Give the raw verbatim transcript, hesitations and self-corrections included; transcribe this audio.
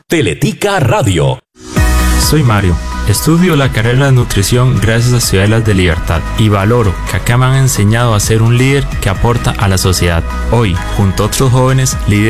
Teletica Radio. Soy Mario. Estudio la carrera de nutrición gracias a Ciudadelas de Libertad y valoro que acá me han enseñado a ser un líder que aporta a la sociedad. Hoy, junto a otros jóvenes, lidero